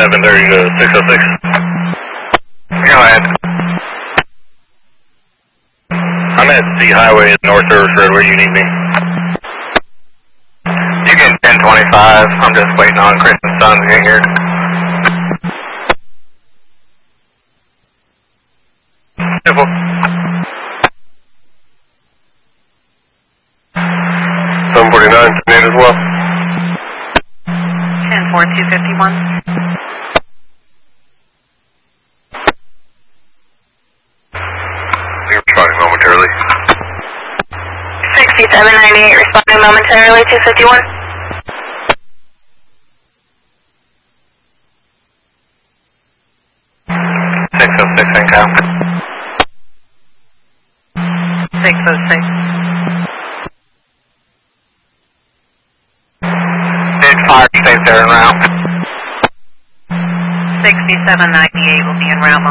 730 to 606. Go ahead. I'm at C Highway North Service Road. Where do you need me? You can 1025. I'm just waiting on Chris and Son to get here. Simple. 749, Nate as well. 10-4-251. You're responding momentarily. 6798 responding momentarily, 251. In count. 606. Did fire stays there en route. 6798 will be en route.